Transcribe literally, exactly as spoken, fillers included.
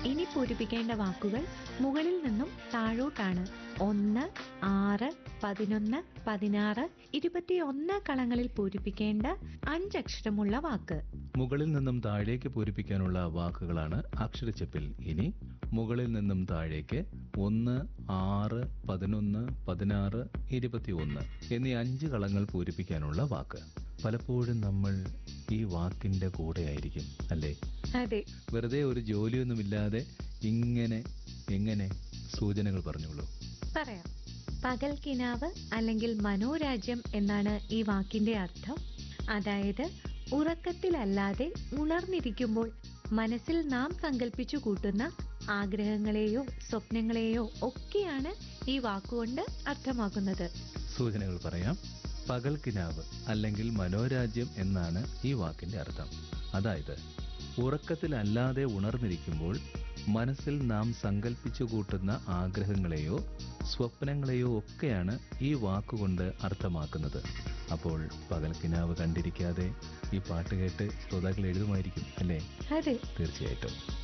ഇനി പൂരിപ്പിക്കേണ്ട വാക്കുകൾ മുകളിൽ നിന്നും താഴോട്ടാണ്. ഒന്ന്, ആറ്, പതിനൊന്ന്, പതിനാറ്, ഇരുപത്തിയൊന്ന് കളങ്ങളിൽ പൂരിപ്പിക്കേണ്ട അഞ്ചക്ഷരമുള്ള വാക്ക്. മുകളിൽ നിന്നും താഴേക്ക് പൂരിപ്പിക്കാനുള്ള വാക്കുകളാണ് അക്ഷരച്ചെപ്പിൽ. ഇനി മുകളിൽ നിന്നും താഴേക്ക് ഒന്ന്, ആറ്, പതിനൊന്ന്, പതിനാറ്, ഇരുപത്തിയൊന്ന് എന്നീ അഞ്ച് കളങ്ങൾ പൂരിപ്പിക്കാനുള്ള വാക്ക്. പലപ്പോഴും നമ്മൾ ഈ വാക്കിന്റെ കൂടെ ആയിരിക്കും, അല്ലേ? അതെ. വെറുതെ ഒരു ജോലിയൊന്നുമില്ലാതെ ഇങ്ങനെ എങ്ങനെ സൂചനകൾ പറഞ്ഞോളൂ. പറയാം. പകൽക്കിനാവ് അല്ലെങ്കിൽ മനോരാജ്യം എന്നാണ് ഈ വാക്കിന്റെ അർത്ഥം. അതായത് ഉറക്കത്തിലല്ലാതെ ഉണർന്നിരിക്കുമ്പോൾ മനസ്സിൽ നാം സങ്കല്പിച്ചു കൂട്ടുന്ന ആഗ്രഹങ്ങളെയോ സ്വപ്നങ്ങളെയോ ഒക്കെയാണ് ഈ വാക്കുകൊണ്ട് അർത്ഥമാക്കുന്നത്. സൂചനകൾ പറയാം. പകൽക്കിനാവ് അല്ലെങ്കിൽ മനോരാജ്യം എന്നാണ് ഈ വാക്കിന്റെ അർത്ഥം. അതായത് ഉറക്കത്തിലല്ലാതെ ഉണർന്നിരിക്കുമ്പോൾ മനസ്സിൽ നാം സങ്കല്പിച്ചു കൂട്ടുന്ന ആഗ്രഹങ്ങളെയോ സ്വപ്നങ്ങളെയോ ഒക്കെയാണ് ഈ വാക്കുകൊണ്ട് അർത്ഥമാക്കുന്നത്. അപ്പോൾ പകൽക്കിനാവ് കണ്ടിരിക്കാതെ ഈ പാട്ട് കേട്ട് ശ്രോതാക്കൾ എഴുതുമായിരിക്കും, അല്ലേ? അതെ, തീർച്ചയായിട്ടും.